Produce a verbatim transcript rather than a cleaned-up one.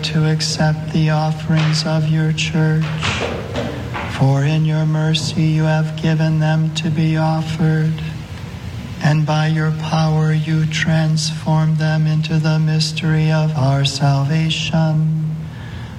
to accept the offerings of your church, for in your mercy you have given them to be offered, and by your power you transform them into the mystery of our salvation.